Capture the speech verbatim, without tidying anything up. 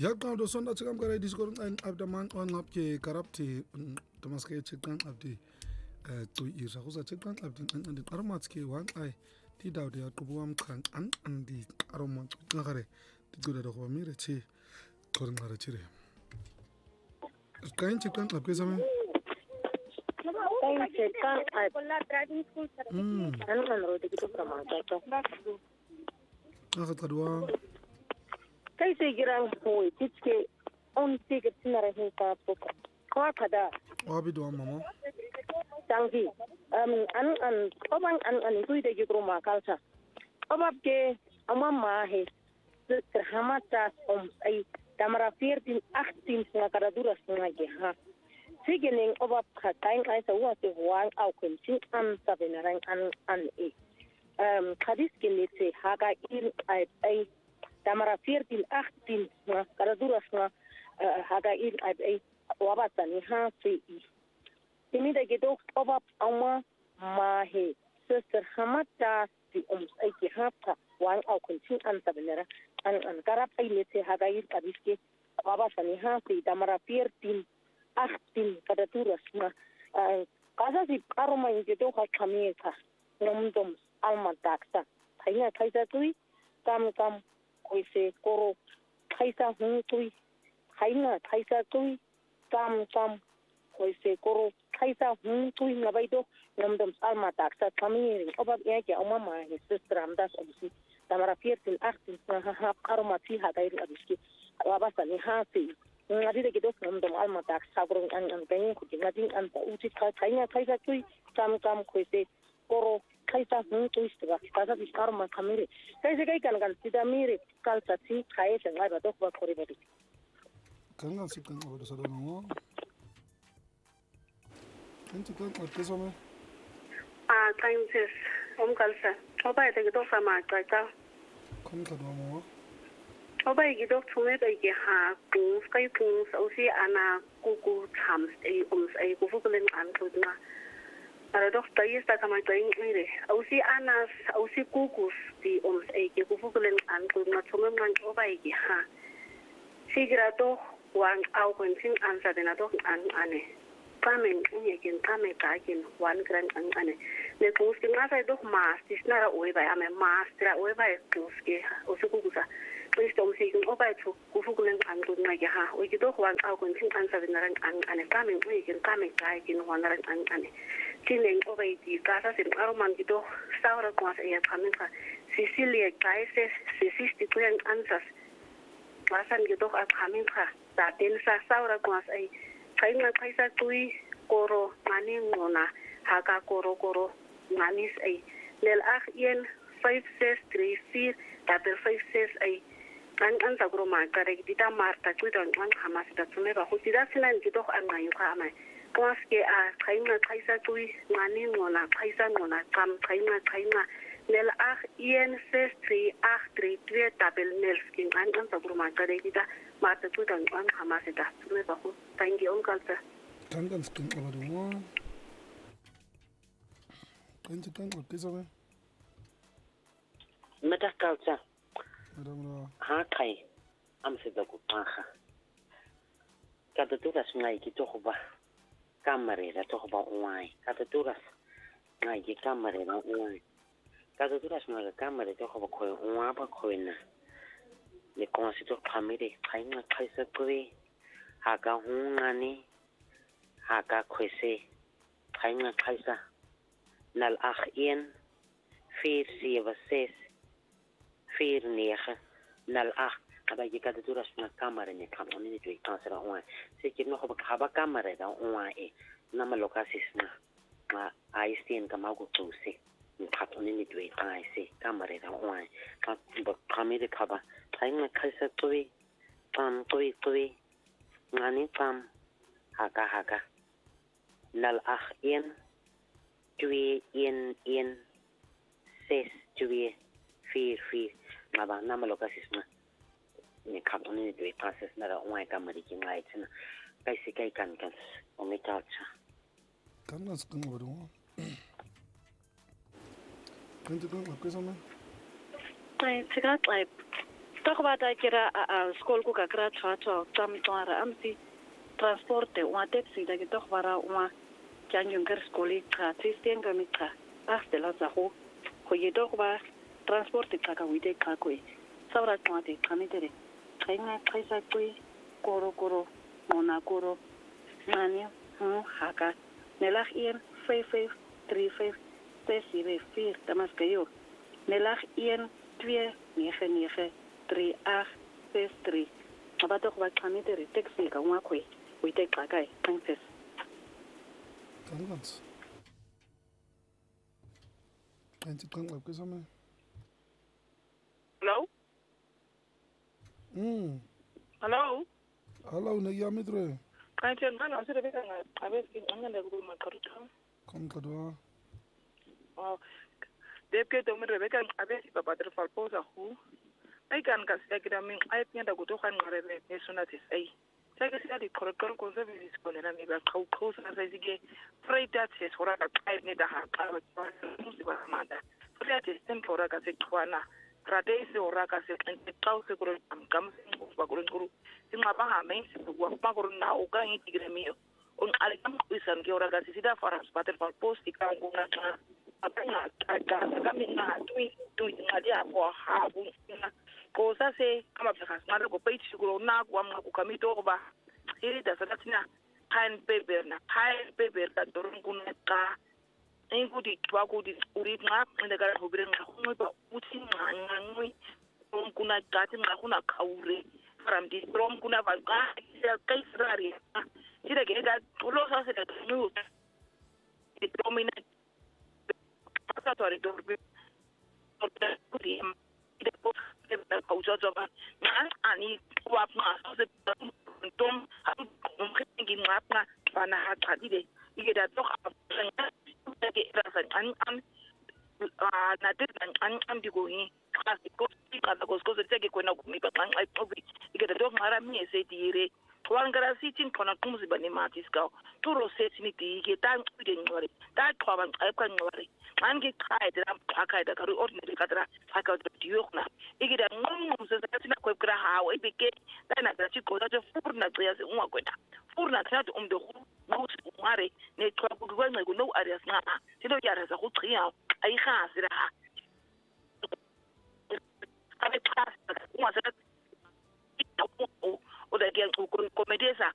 yaqawdo sonda tshikam kara diskor nqan abda man onqap ke karapti tamaske tshikam abdi tu irsa khusa tshikam abdi nqan ndi qarmat ke wanqai ti dawde yaqubu wam qan an andi aroma ngare tiguda do mire chi qorin ngare chire kain tshikam abke sama kain tshikam kolla driving school sara an an ro de kitu kama ta aka tadwa kai sai giran hoy tike on tike tinare hin ka poka kwa kada wabi do mama tangi um an an oban an an tui de gitro ma kalsa obab ke amama he ter hamata om ai tamara veertien achttien nga kada dura nga ge ha sigenen obab ka tain ai sa wa se wang au kun sin am sabenarang an an e um kadis kenete haga ir ai ai tamara veertien achttien nga kada dura nga haga ir ai ai wabata ni ha se i timida gedo obab ama mahe sister hamata si ums ai ki hapta wang au kun sin am sabenara an an karap ai lete haga ir kadiske wabata ni ha se tamara veertien achttien kada dura nga kaza si aroma gedo ha kameka nomdom alma taksa kaya kaisa tui kam kam koise koro kaisa hun tui kaya kaisa tui kam kam koise koro kaisa hun tui ngabaido nomdom alma taksa kamiri obab yake umama he sister amdas obisi tamara veertien achttien ha ha aroma ti ha gairi abiski wabasa ni hasi ngadi de gedos nomdom alma taksa gurung an an gayin ku ngadi an ta uti kaya kaisa tui kam kam koise koro kaisa hun tuistiga kaza biskarma kamire kaisa kai kan kan sida mire kalsa ti khaye sengai ba dok ba khori badi kanga sikan odo sada no enti kan ko tesome ah times om kalsa oba ite gdo sama kaita kon ka do mo oba ite gdo thume ba ge ha ku kai ku sausi ana ku ku chams e um ai ku fukulen an tudna para doch tayo sta kama tayo ire ausi anas ausi kukus di oms ay ke kufukulen an kung matsume man obay ki ha sigira to wang au kunsin an sa dina to an ane kamen unye kin kame ka kin wan gran an ane ne kuski ngasa do mas tisnara oy bay ame mas tra oy bay kuski ausi kukusa Kristo umsi kin obay to kufukulen an kung nga ha oy ki do wang au kunsin an sa dina an ane kamen unye kin kame ka kin wan ran an ane Tienen obay di casa sin aroman dito saura kuas iya kamika Sicilia kaises sisisti kuyan ansas masan dito at kamika datin sa saura kuas ay kay nga kaisa tui koro maning mona haka koro koro manis ay nel ak yen five six three four double five six ay an an sa groma kare dita marta kuidon an hamas da tumeba hutida sinan dito an ngayon ka amay Kuaske a kaina kaisa tui ngani ngona kaisa ngona kam kaina kaina nel ah ien ses three ah three three tabel nel skin an an sabruma kare kita mata tu dan an hamasita me ba ku tangi on kalta tangan skin over the wall kanti kan o pesame meta kalta madam ha kai am se da ku paha kada tu das ngai ki to ba Kamere la to ba uai kata turas ngai ki kamere na uai kata turas na kamere to ba ko uai ba ko na le konsi to kamere kai na kai sa kwe ha ka hungani ha ka kwese kai na kai sa nal ach een vier zeven zes vier negen nal ach aba ki kata turas na kamere ne kamone ni to kansera uai se ki no ba ka ba kamere da uai e na malokasis na ma aistin kama go tuse ni katone ni dwe ai se kamere da uai ka ba kamere ka ba tai na kaisa tui pam tui tui ngani pam haka haka nal ach een twee een een ses twee vier vier ma ba na malokasis na ni katone ni dwe passes na da uai kamere ki ngai tsina kai se kai kan kan o me kalcha kangan skin over the wall kanti kan o pesame ay sigat ay Talk about I kira a school ku kakra chacha tam twara amsi transport wa taxi da talk bara wa kan jungar skoli ka tisten ga mitra afte la zaho ko ye talk ba transport ka ka wide ka ko sabra twate kamitere kaina kaisa kui koro koro mona koro nani hu haka nelag een vyf vyf drie vyf ses zeven vier damas kayo nelag een twee nege nege drie agt ses drie abato kwa kamitere taxi ka wa ko wide ka kai thanks Thanks. And you can't like something. Hello? Mm. Hello? Hello, Nayamidre. I tell man, I'm sitting there. I was going to go to my car. Come, Kadwa. Oh, they've got to me, Rebecca. I bet if about the Falposa who I can get a mean. I think I go to one where the soon as I say, I the corrector conservative is going to be how close as I get. Pray that says for a I need a half hour. So that is temporary as a twana. Radese oraka se tlente tau se go am ba go nguru se ngaba ha me se go ba go na o ka ntigre mio on ale kam isan ke oraka se sida fara spater fal post ka go na ka apena ka ka ka mi na tui tui ngadi a ko ha bu na ko sa se kama ba ka na go pe ti go na go am go kamito go ba iri da sa tina kan paper na kan paper ka dorun kun ka engudi twakudi uri nga ndeka hobire nga khumwe ba uthi nga ngwe kuna gati nga kuna kaure from the from kuna ba ga ya kaisrari tira ke ga tulo sa se da nu the dominant passatori dorbe kudi de po de kaujo joba nga ani kwa ma se tom ha ko ngi nga pa bana ha tsadile ike da to ke rasa an an na te an an digo hi kasi ko ka da ko ko se ke kwena ku mi ba kan ai probi ike da to mara mi se dire twangara sitin kona kumzi bani matis ka turo se ni ti ke tan de ngore ta kwa ban ai kwa ngore an ke kai da ka da karu ordinary kadra haka da diokna ike da ngum se se na ko kra ha wa ike da na da ci ko da furna ya se umwa kwena furna ta da um de ngos ngare ne twa ku kwa ngo no areas na sino ya ra sa go tshia ai ga se ra ave class uma se o da ke ko komedesa